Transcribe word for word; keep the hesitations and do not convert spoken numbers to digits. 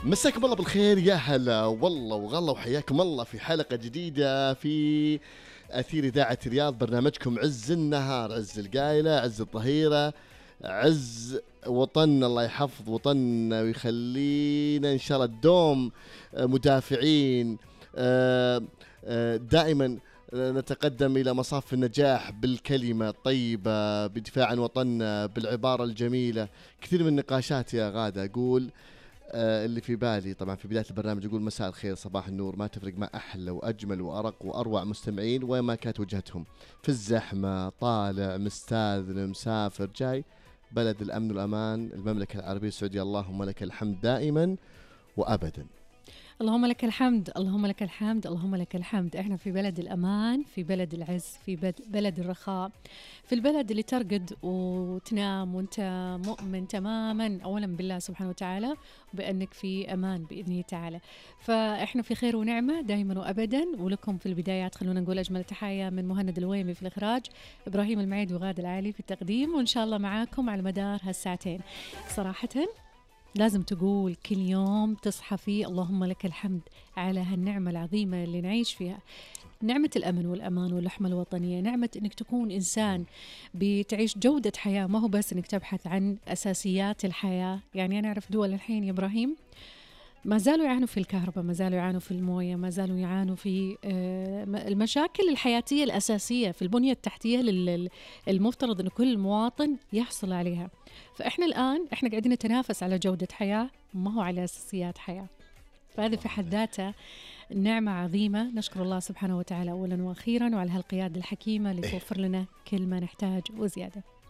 مساكم الله بالخير، يا هلا والله وغلا وحياكم الله في حلقة جديدة في أثير إذاعة الرياض، برنامجكم عز النهار، عز القايلة، عز الظهيرة، عز وطننا. الله يحفظ وطننا ويخلينا إن شاء الله الدوم مدافعين دائما نتقدم إلى مصاف النجاح بالكلمة الطيبة، بدفاع عن وطننا، بالعبارة الجميلة. كثير من النقاشات يا غادة أقول آه اللي في بالي طبعا في بداية البرنامج، يقول مساء الخير، صباح النور، ما تفرق مع أحلى وأجمل وأرق وأروع مستمعين وين ما كانت وجهتهم، في الزحمة، طالع، مستاذن، مسافر، جاي، بلد الأمن والأمان، المملكة العربية السعودية، اللهم لك الحمد دائما وأبدا. اللهم لك الحمد، اللهم لك الحمد، اللهم لك الحمد. احنا في بلد الأمان، في بلد العز، في بلد الرخاء، في البلد اللي ترقد وتنام وانت مؤمن تماما أولا بالله سبحانه وتعالى وبأنك في أمان بإذنه تعالى. فإحنا في خير ونعمة دائما وأبدا. ولكم في البدايات خلونا نقول أجمل تحية من مهند الويمي في الإخراج، إبراهيم المعيد وغادة العالي في التقديم، وإن شاء الله معاكم على مدار هالساعتين. صراحة لازم تقول كل يوم تصحى فيه اللهم لك الحمد على هالنعمة العظيمة اللي نعيش فيها، نعمة الأمن والأمان واللحمة الوطنية، نعمة أنك تكون إنسان بتعيش جودة حياة، ما هو بس أنك تبحث عن أساسيات الحياة. يعني أنا أعرف دول الحين يا إبراهيم ما زالوا يعانوا في الكهرباء، ما زالوا يعانوا في الموية، ما زالوا يعانوا في المشاكل الحياتية الأساسية في البنية التحتية المفترض أن كل مواطن يحصل عليها. فإحنا الآن إحنا قاعدين نتنافس على جودة حياة، ما هو على أساسيات حياة. فهذا في حد ذاته نعمة عظيمة، نشكر الله سبحانه وتعالى أولا وأخيرا، وعلى هالقيادة الحكيمة اللي توفر لنا كل ما نحتاج وزيادة.